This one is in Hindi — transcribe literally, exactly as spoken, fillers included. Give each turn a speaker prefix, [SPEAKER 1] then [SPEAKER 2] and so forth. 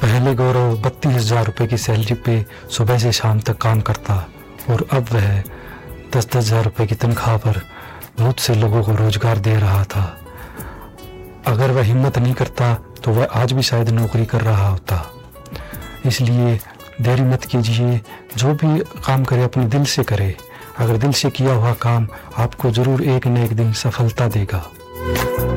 [SPEAKER 1] पहले गौरव बत्तीस हजार रुपये की सैलरी पे सुबह से शाम तक काम करता और अब वह दस दस हजार रुपये की तनख्वाह पर बहुत से लोगों को रोजगार दे रहा था। अगर वह हिम्मत नहीं करता तो वह आज भी शायद नौकरी कर रहा होता। इसलिए देरी मत कीजिए, जो भी काम करे अपने दिल से करे। अगर दिल से किया हुआ काम आपको ज़रूर एक न एक दिन सफलता देगा।